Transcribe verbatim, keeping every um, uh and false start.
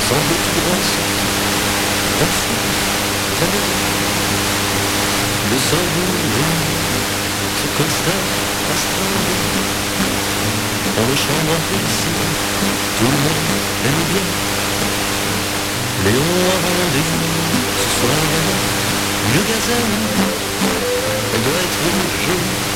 semble tout droit sorti d'un fond d'Amérique. Les hommes se constate à Strasbourg. Dans les chambres ici, tout le monde aime bien. Léon a rendez-vous ce soir, une gazelle, elle doit être jolie.